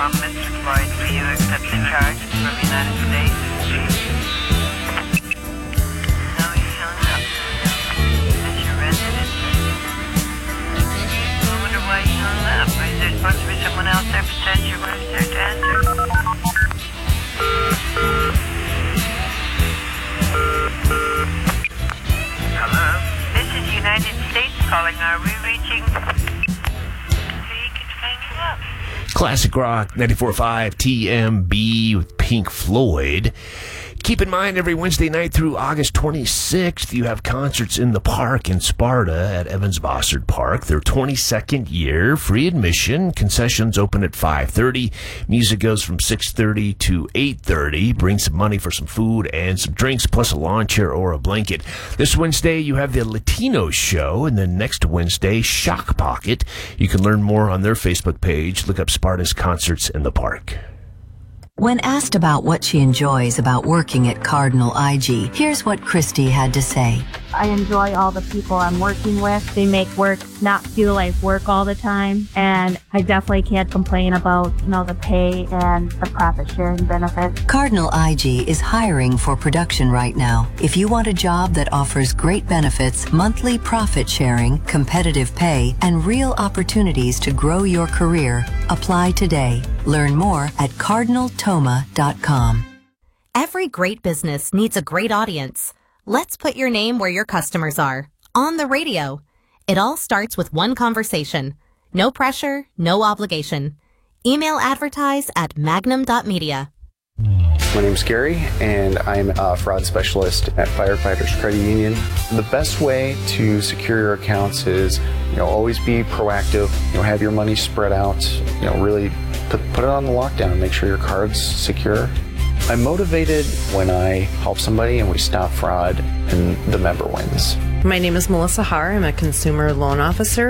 Mr. Floyd, do you accept the charge from the United States? No, he hung up. Is this your residence? I wonder why he hung up. Is there supposed to be someone else there besides your wife there to answer? Hello? This is United States calling. Are we reaching? He can hang you up. Classic Rock 94.5 TMB with Pink Floyd. Keep in mind, every Wednesday night through August 26th, you have concerts in the park in Sparta at Evans Bossard Park. Their 22nd year, free admission. Concessions open at 5:30. Music goes from 6:30 to 8:30. Bring some money for some food and some drinks, plus a lawn chair or a blanket. This Wednesday, you have the Latino show, and then next Wednesday, Shock Pocket. You can learn more on their Facebook page. Look up Sparta's Concerts in the Park. When asked about what she enjoys about working at Cardinal IG, here's what Christy had to say. I enjoy all the people I'm working with. They make work not feel like work all the time. And I definitely can't complain about, the pay and the profit sharing benefits. Cardinal IG is hiring for production right now. If you want a job that offers great benefits, monthly profit sharing, competitive pay, and real opportunities to grow your career, apply today. Learn more at cardinaltoma.com. Every great business needs a great audience. Let's put your name where your customers are. On the radio. It all starts with one conversation. No pressure, no obligation. Email advertise at magnum.media. My name's Gary, and I'm a fraud specialist at Firefighters Credit Union. The best way to secure your accounts is, always be proactive. Have your money spread out. Really put it on the lockdown. Make sure your card's secure. I'm motivated when I help somebody and we stop fraud and the member wins. My name is Melissa Haar. I'm a consumer loan officer